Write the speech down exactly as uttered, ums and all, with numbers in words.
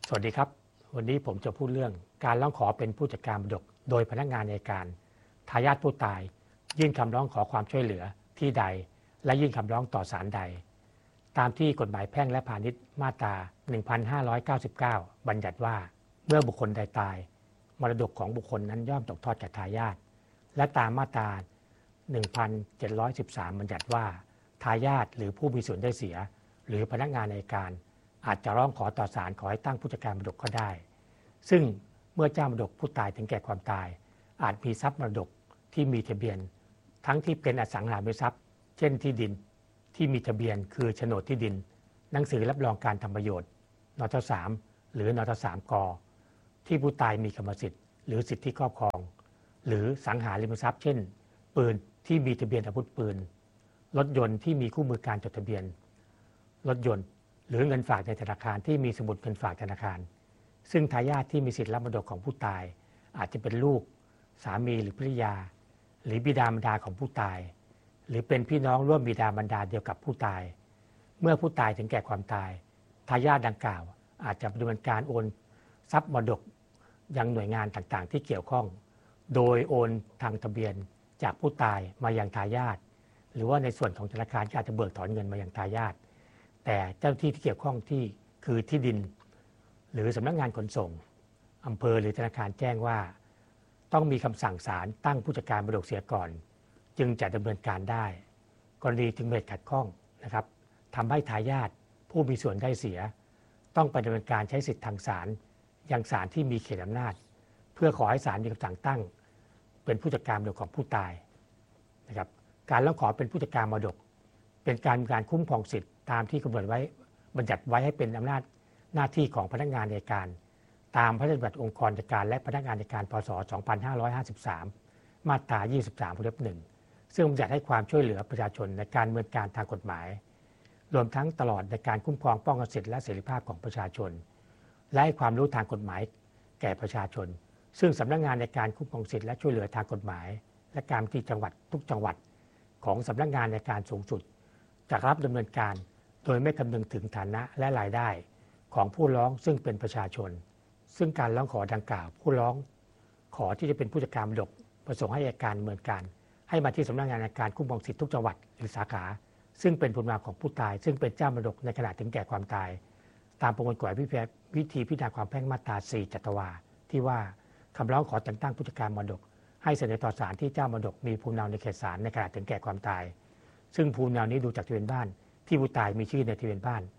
สวัสดีครับวันนี้ผมจะพูดเรื่องการร้องขอเป็นผู้จัดการมรดกโดยพนักงานอัยการทายาทผู้ตายยื่นคำร้องขอความช่วยเหลือที่ใดและยื่นคำร้องต่อศาลใดตามที่กฎหมายแพ่งและพาณิชย์มาตรา หนึ่งพันห้าร้อยเก้าสิบเก้า บัญญัติว่าเมื่อบุคคลใดตายมรดกของบุคคลนั้นย่อมตกทอดแก่ทายาทและตามมาตรา หนึ่งพันเจ็ดร้อยสิบสาม บัญญัติว่าทายาทหรือผู้มีส่วนได้เสียหรือพนักงานอัยการอาจจะร้องขอต่อศาลขอให้ตั้งผู้จัดการมรดกก็ได้ซึ่งเมื่อเจ้ามรดกผู้ตายถึงแก่ความตายอาจมีทรัพย์มรดกที่มีทะเบียนทั้งที่เป็นอสังหาริมทรัพย์เช่นที่ดินที่มีทะเบียนคือโฉนดที่ดินหนังสือรับรองการทำประโยชน์นทสามหรือนทสามกที่ผู้ตายมีกรรมสิทธิ์หรือสิทธิครอบครองหรือสังหาริมทรัพย์เช่นปืนที่มีทะเบียนอาวุธปืนรถยนต์ที่มีคู่มือการจดทะเบียนรถยนต์หรือเงินฝากในธนาคารที่มีสมุดเงินฝากธนาคารซึ่งทายาทที่มีสิทธิรับมรดกของผู้ตายอาจจะเป็นลูกสามีหรือภริยาหรือบิดามารดาของผู้ตายหรือเป็นพี่น้องร่วมบิดามารดาเดียวกับผู้ตายเมื่อผู้ตายถึงแก่ความตายทายาทดังกล่าวอาจจะดำเนินการโอนทรัพย์มรดกยังหน่วยงานต่างๆที่เกี่ยวข้องโดยโอนทางทะเบียนจากผู้ตายมายังทายาทหรือว่าในส่วนของธนาคารที่อาจจะเบิกถอนเงินมายังทายาทแต่เจ้าหน้าที่ที่เกี่ยวข้องที่คือที่ดินหรือสำนักงานขนส่งอำเภอหรือธนาคารแจ้งว่าต้องมีคำสั่งศาลตั้งผู้จัดการมรดกเสียก่อนจึงจะดำเนินการได้กรณีถึงเหตุขัดข้องนะครับทำให้ทายาทผู้มีส่วนได้เสียต้องไปดำเนินการใช้สิทธิทางศาลยังศาลที่มีเขตอำนาจเพื่อขอให้ศาลมีคำสั่งตั้งเป็นผู้จัดการมรดกของผู้ตายนะครับการร้องขอเป็นผู้จัดการมรดกเป็นการการคุ้มครองสิทธิตามที่กำหนดไว้บัญญัติไว้ให้เป็นอำนาจหน้าที่ของพนักงานอัยการตามพระราชบัญญัติองค์กรอัยการและพนักงานอัยการพ.ศ. สองพันห้าร้อยห้าสิบสามมาตรายี่สิบสามวงเล็บหนึ่งซึ่งบัญญัติให้ความช่วยเหลือประชาชนในการดำเนินการทางกฎหมายรวมทั้งตลอดในการคุ้มครองป้องกันสิทธิและเสรีภาพของประชาชนและให้ความรู้ทางกฎหมายแก่ประชาชนซึ่งสำนักงานในการคุ้มครองสิทธิและช่วยเหลือทางกฎหมายและการที่จังหวัดทุกจังหวัดของสำนักงานในการสูงสุดจะรับดำเนินการโดยไม่คำนึงถึงฐานะและรายได้ของผู้ร้องซึ่งเป็นประชาชนซึ่งการร้องขอดังกล่าวผู้ร้องขอที่จะเป็นผู้จัดการมรดกประสงค์ให้อัยการดำเนินการให้มาที่สำนักงานอัยการคุ้มครองสิทธิทุกจังหวัดหรือสาขาซึ่งเป็นภูมิลำเนาของผู้ตายซึ่งเป็นเจ้ามรดกในขณะถึงแก่ความตายตามประมวลกฎหมายวิธีพิจารณาความแพ่งมาตราสี่จัตวาที่ว่าคำร้องขอแต่งตั้งผู้จัดการมรดกให้เสนอต่อศาลที่เจ้ามรดกมีภูมิลำเนาในเขตศาลในขณะถึงแก่ความตายซึ่งภูมิลำเนานี้ดูจากทะเบียนบ้านที่ผู้ตายมีชื่อในทะเบียนบ้าน